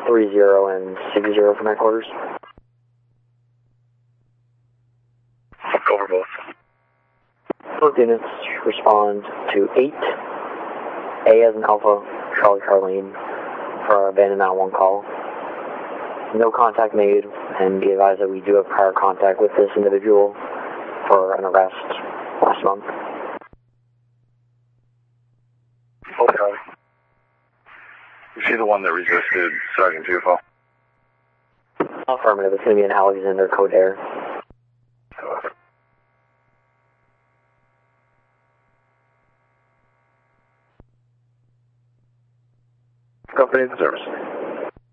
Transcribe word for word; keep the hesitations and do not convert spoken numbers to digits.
three zero and six zero from headquarters. Over both. Both units respond to eight, A as an Alpha, Charlie Charlene, for our abandoned nine one call. No contact made, and be advised that we do have prior contact with this individual for an arrest last month. Oh, Charlie. Is she the one that resisted Sergeant Jufo? Affirmative. It's going to be an Alexander Codair. Company in service.